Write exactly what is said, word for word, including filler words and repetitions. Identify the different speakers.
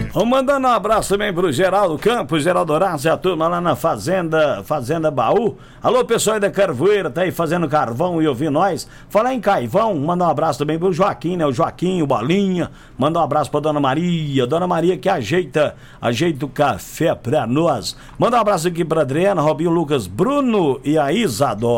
Speaker 1: Vamos mandando um abraço também pro Geraldo Campos, Geraldo Horácio e a turma lá na Fazenda, Fazenda Baú. Alô, pessoal aí da Carvoeira, tá aí fazendo carvão e ouvindo nós. Falar em carvão, manda um abraço também pro Joaquim, né? O Joaquim, o Bolinha. Manda um abraço pra Dona Maria, Dona Maria que ajeita, ajeita o café pra nós. Manda um abraço aqui pra Adriana, Robinho, Lucas, Bruno e a Isadora.